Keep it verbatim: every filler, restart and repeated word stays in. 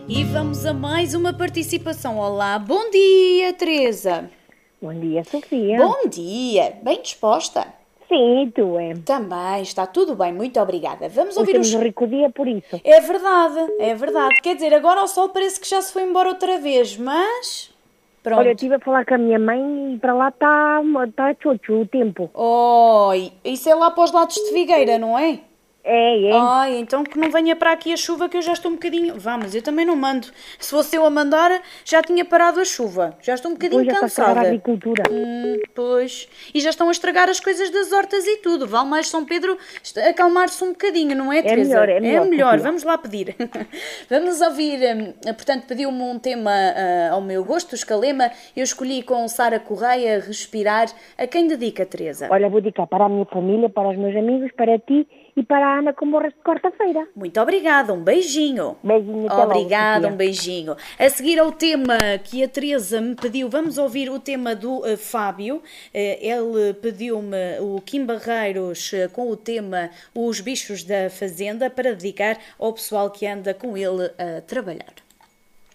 E vamos a mais uma participação. Olá, bom dia, Teresa. Bom dia, Sofia. Bom dia, bem disposta? Sim, e tu, é? Também, está tudo bem, muito obrigada. Vamos Hoje ouvir temos os... um rico dia por isso. É verdade, é verdade. Quer dizer, agora o sol parece que já se foi embora outra vez, mas... Pronto. Olha, eu estive a falar com a minha mãe e para lá está tá tchotcho o tempo. Oi, isso é lá para os lados de Figueira, não é? É, é. Ai, então que não venha para aqui a chuva que eu já estou um bocadinho... Vá, mas eu também não mando. Se fosse eu a mandar, já tinha parado a chuva. Já estou um bocadinho Hoje já está a estragar cansada. a agricultura. Hum, pois. E já estão a estragar as coisas das hortas e tudo. Vale mais São Pedro acalmar-se um bocadinho, não é, Teresa? melhor, é melhor, É melhor, Sofia. vamos lá pedir. Vamos ouvir, hum, portanto, pediu-me um tema ah, ao meu gosto, o Escalema. Eu escolhi com Sara Correia, Respirar. A quem dedica, Teresa? Olha, vou dedicar para a minha família, para os meus amigos, para ti e para a Ana, como o resto de quarta-feira. Muito obrigada, um beijinho. Beijinho, até logo, Obrigada, Sofia. um beijinho. A seguir ao tema que a Teresa me pediu, vamos ouvir o tema do uh, Fábio. Uh, ele pediu-me o Kim Barreiros uh, com o tema Os Bichos da Fazenda para dedicar ao pessoal que anda com ele a trabalhar.